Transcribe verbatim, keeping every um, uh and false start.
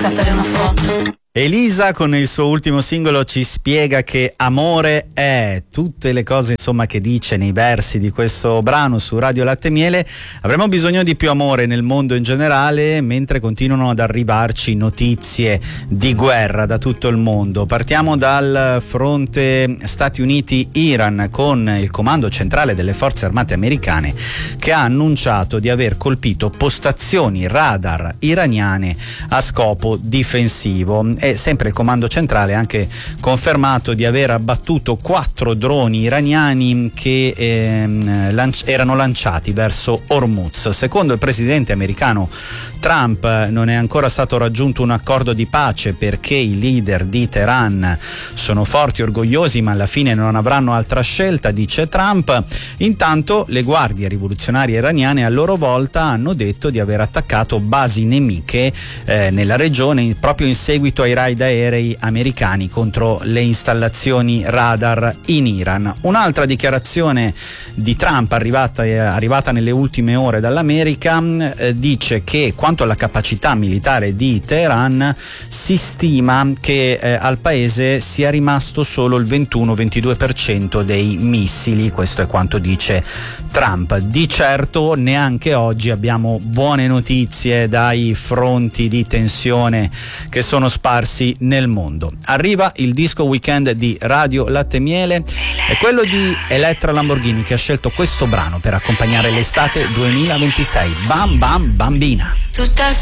scattare una foto. Elisa con il suo ultimo singolo ci spiega che amore è tutte le cose insomma che dice nei versi di questo brano su Radio Latte e Miele. Avremo bisogno di più amore nel mondo in generale, mentre continuano ad arrivarci notizie di guerra da tutto il mondo. Partiamo dal fronte Stati Uniti-Iran con il comando centrale delle forze armate americane che ha annunciato di aver colpito postazioni radar iraniane a scopo difensivo. E sempre il comando centrale ha anche confermato di aver abbattuto quattro droni iraniani che ehm, lanci- erano lanciati verso Hormuz. Secondo il presidente americano Trump non è ancora stato raggiunto un accordo di pace perché i leader di Teheran sono forti e orgogliosi, ma alla fine non avranno altra scelta, dice Trump. Intanto le guardie rivoluzionarie iraniane a loro volta hanno detto di aver attaccato basi nemiche eh, nella regione proprio in seguito ai raid aerei americani contro le installazioni radar in Iran. Un'altra dichiarazione di Trump arrivata, eh, arrivata nelle ultime ore dall'America eh, dice che quanto alla capacità militare di Teheran si stima che eh, al paese sia rimasto solo il ventuno ventidue per cento dei missili. Questo è quanto dice Trump. Di certo neanche oggi abbiamo buone notizie dai fronti di tensione che sono sparsi nel mondo. Arriva il disco weekend di Radio Latte e Miele, è quello di Elettra Lamborghini che ha scelto questo brano per accompagnare l'estate duemilaventisei. Bam Bam Bambina. Tutta